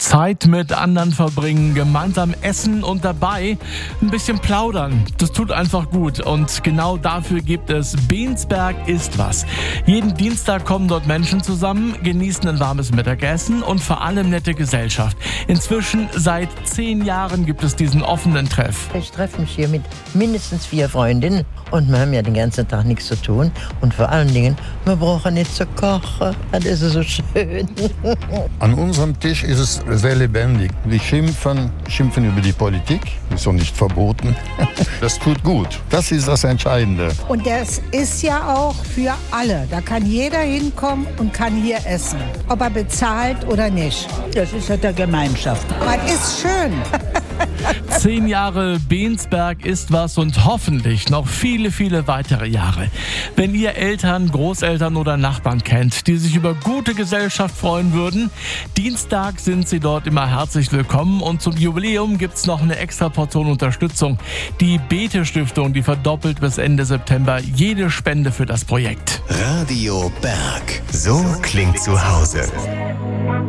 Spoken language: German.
Zeit mit anderen verbringen, gemeinsam essen und dabei ein bisschen plaudern. Das tut einfach gut und genau dafür gibt es Bensberg ist was. Jeden Dienstag kommen dort Menschen zusammen, genießen ein warmes Mittagessen und vor allem nette Gesellschaft. Inzwischen seit 10 Jahren gibt es diesen offenen Treff. Ich treffe mich hier mit mindestens 4 Freundinnen und wir haben ja den ganzen Tag nichts zu tun und vor allen Dingen, wir brauchen nicht zu kochen. Das ist so schön. An unserem Tisch ist es sehr lebendig. Wir schimpfen über die Politik, ist auch nicht verboten. Das tut gut. Das ist das Entscheidende. Und das ist ja auch für alle. Da kann jeder hinkommen und kann hier essen. Ob er bezahlt oder nicht. Das ist ja der Gemeinschaft. Aber es ist schön. 10 Jahre Bensberg ist was und hoffentlich noch viele, viele weitere Jahre. Wenn ihr Eltern, Großeltern oder Nachbarn kennt, die sich über gute Gesellschaft freuen würden, Dienstag sind sie dort immer herzlich willkommen und zum Jubiläum gibt's noch eine extra Portion Unterstützung. Die Bete-Stiftung, die verdoppelt bis Ende September jede Spende für das Projekt. Radio Berg. So klingt zu Hause.